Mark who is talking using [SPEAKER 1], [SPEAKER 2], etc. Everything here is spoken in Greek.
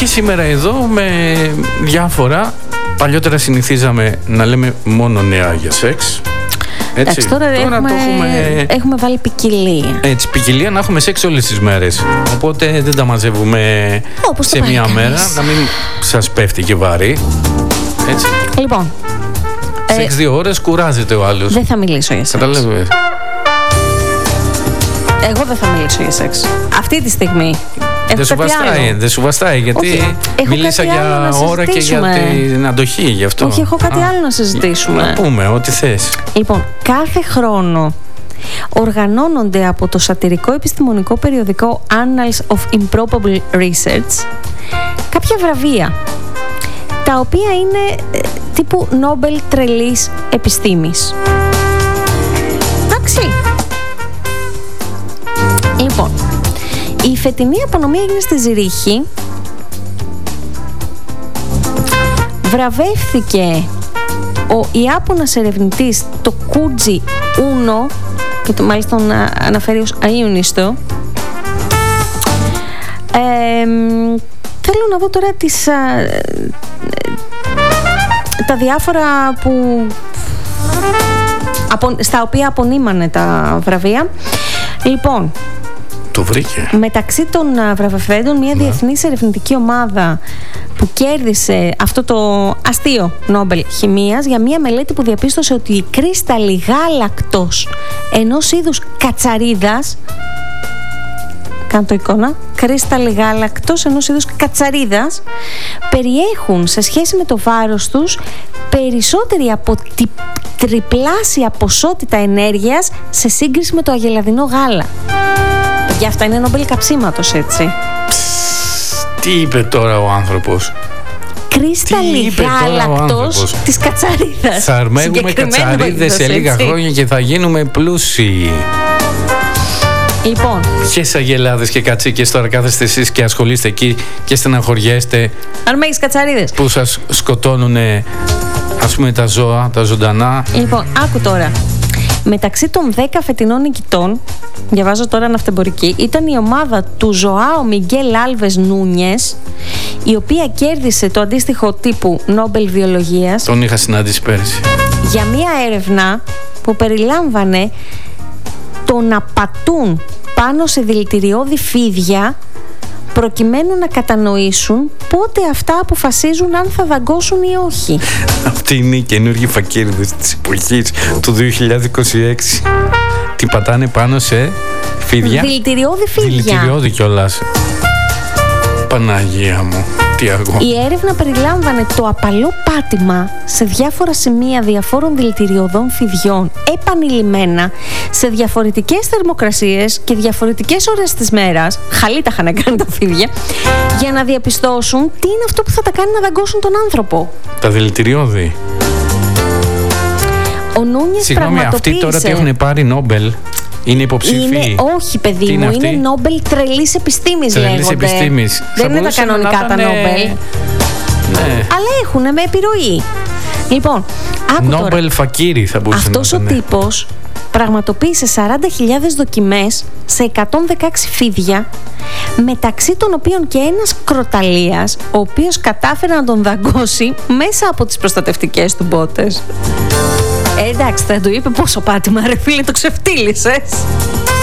[SPEAKER 1] Και σήμερα εδώ με διάφορα. Παλιότερα συνηθίζαμε να λέμε μόνο νέα για σεξ.
[SPEAKER 2] Έτσι, τώρα έχουμε βάλει ποικιλία.
[SPEAKER 1] Έτσι, ποικιλία να έχουμε σεξ όλες τις μέρες. Οπότε δεν τα μαζεύουμε όπως σε μία μέρα. Να μην σας πέφτει και βαρύ. Έτσι.
[SPEAKER 2] Λοιπόν,
[SPEAKER 1] σεξ 2 ώρες κουράζεται ο άλλος.
[SPEAKER 2] Δεν θα μιλήσω για σεξ.
[SPEAKER 1] Καταλαβαίνεις.
[SPEAKER 2] Εγώ δεν θα μιλήσω για σεξ αυτή τη στιγμή.
[SPEAKER 1] Δεν σου βαστάει, γιατί μίλησα για ώρα και για την αντοχή, γι' αυτό.
[SPEAKER 2] Όχι, έχω κάτι άλλο να συζητήσουμε.
[SPEAKER 1] Να πούμε, ό,τι θες.
[SPEAKER 2] Λοιπόν, κάθε χρόνο οργανώνονται από το σατιρικό επιστημονικό περιοδικό Annals of Improbable Research κάποια βραβεία, τα οποία είναι τύπου Νόμπελ τρελής επιστήμης. Εντάξει. Λοιπόν, η φετινή απονομή έγινε στη Ζυρίχη. Βραβεύθηκε ο Ιάπωνας ερευνητής το Κούτζι Ούνο, και το μάλιστα τον αναφέρει ως αΐουνιστο. Θέλω να δω τώρα τα διάφορα στα οποία απονείμανε τα βραβεία. Λοιπόν,
[SPEAKER 1] το βρήκε.
[SPEAKER 2] Μεταξύ των βραβευθέντων μια διεθνής ερευνητική ομάδα που κέρδισε αυτό το αστείο Νόμπελ Χημείας για μια μελέτη που διαπίστωσε ότι οι κρίσταλλοι γάλακτος ενός είδους κατσαρίδας, κάνω το εικόνα, κρίσταλλοι γάλακτος ενός είδους κατσαρίδας περιέχουν σε σχέση με το βάρος τους περισσότερη από τριπλάσια ποσότητα ενέργειας σε σύγκριση με το αγελαδινό γάλα. Για αυτά είναι Νόμπελ καψίματος, έτσι.
[SPEAKER 1] Τι είπε τώρα ο άνθρωπος?
[SPEAKER 2] Κρίσταλλοι γάλακτος της κατσαρίδας.
[SPEAKER 1] Θα αρμέγουμε κατσαρίδες σε λίγα χρόνια και θα γίνουμε πλούσιοι.
[SPEAKER 2] Λοιπόν,
[SPEAKER 1] ποιες αγελάδες και κατσίκες τώρα κάθεστε εσείς και ασχολείστε εκεί και στεναχωριέστε?
[SPEAKER 2] Αρμέγεις κατσαρίδες
[SPEAKER 1] που σας σκοτώνουνε, ας πούμε, τα ζώα, τα ζωντανά.
[SPEAKER 2] Λοιπόν, άκου τώρα. Μεταξύ των 10 φετινών νικητών, διαβάζω τώρα ναυτεμπορική, ήταν η ομάδα του Ζωάο Μιγκέλ Άλβες Νούνιες, η οποία κέρδισε το αντίστοιχο τύπου Νόμπελ Βιολογίας.
[SPEAKER 1] Τον είχα συναντήσει πέρυσι.
[SPEAKER 2] Για μια έρευνα που περιλάμβανε το να πατούν πάνω σε δηλητηριώδη φίδια προκειμένου να κατανοήσουν πότε αυτά αποφασίζουν αν θα δαγκώσουν ή όχι.
[SPEAKER 1] Αυτοί είναι οι καινούργιοι φακίριδες της εποχής του 2026. Τι πατάνε πάνω σε φίδια?
[SPEAKER 2] Δηλητηριώδη φίδια.
[SPEAKER 1] Δηλητηριώδη κιόλας. Παναγία μου, τι αργό.
[SPEAKER 2] Η έρευνα περιλάμβανε το απαλό πάτημα σε διάφορα σημεία διαφόρων δηλητηριωδών φιδιών επανειλημμένα σε διαφορετικές θερμοκρασίες και διαφορετικές ώρες της μέρας. Χαλί τα είχαν κάνει τα φίδια, για να διαπιστώσουν τι είναι αυτό που θα τα κάνει να δαγκώσουν τον άνθρωπο.
[SPEAKER 1] Τα δηλητηριώδη.
[SPEAKER 2] Ο Νούνιες πραγματοποίησε.
[SPEAKER 1] Αυτοί τώρα τι έχουν πάρει Νόμπελ? Είναι υποψήφιοι?
[SPEAKER 2] Όχι, παιδί μου, είναι Νόμπελ τρελής επιστήμης λέγονται.
[SPEAKER 1] Επιστήμης.
[SPEAKER 2] Δεν είναι τα κανονικά τα Νόμπελ.
[SPEAKER 1] Ναι.
[SPEAKER 2] Αλλά έχουν με επιρροή. Λοιπόν, άκου τώρα.
[SPEAKER 1] Νόμπελ φακίρι θα μπορούσε να
[SPEAKER 2] αυτός ο τύπος πραγματοποίησε 40.000 δοκιμές σε 116 φίδια, μεταξύ των οποίων και ένας κροταλίας, ο οποίος κατάφερε να τον δαγκώσει μέσα από τις προστατευτικές του μπότες. Εντάξει, θα του είπε πόσο πάτημα, ρε φίλε, το ξεφτύλισες.